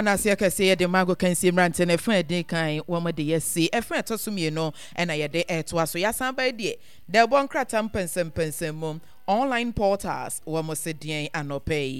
na se ka se de mago kan se mrante na fa de kan wo mo de yesi e fa to so no e na ye de to aso ya san ba de bon krata mpensem mom online portals wo mo se den anopai